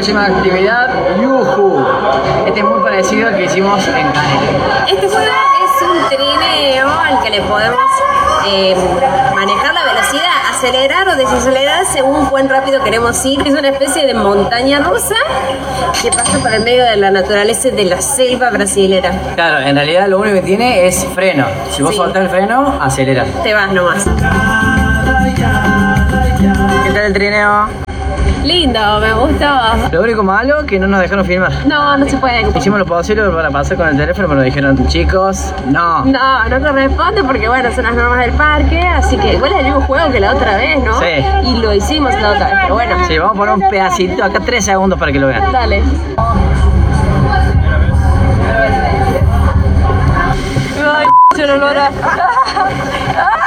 próxima actividad, Yuhu. Este es muy parecido al que hicimos en Canelones. Este juego es un trineo al que le podemos manejar la velocidad, acelerar o desacelerar según cuán rápido queremos ir. Es una especie de montaña rusa que pasa por el medio de la naturaleza de la selva brasilera. Claro, en realidad lo único que tiene es freno. Si vos soltás el freno, aceleras. Te vas nomás. ¿Qué tal el trineo? Lindo, me gustó. Lo único malo que no nos dejaron filmar. No, no se puede. Hicimos lo posible para pasar con el teléfono, pero nos dijeron, chicos, no. No, no corresponde porque bueno, son las normas del parque, así que igual es el mismo juego que la otra vez, ¿no? Sí. Y lo hicimos la otra vez, pero bueno. Sí, vamos a poner un pedacito, acá 3 segundos para que lo vean. Dale. Ay, se lo logra.